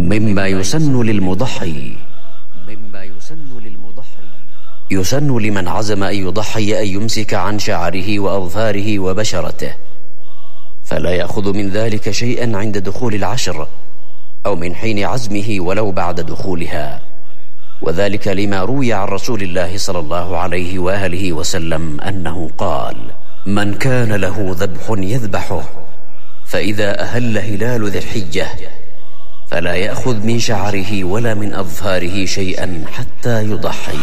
مما يسن للمضحي يسن لمن عزم أن يضحي أن يمسك عن شعره وأظفاره وبشرته، فلا يأخذ من ذلك شيئا عند دخول العشر أو من حين عزمه ولو بعد دخولها، وذلك لما روي عن رسول الله صلى الله عليه وآله وسلم أنه قال: من كان له ذبح يذبحه فإذا أهل هلال ذي الحجة فلا يأخذ من شعره ولا من أظفاره شيئا حتى يضحي.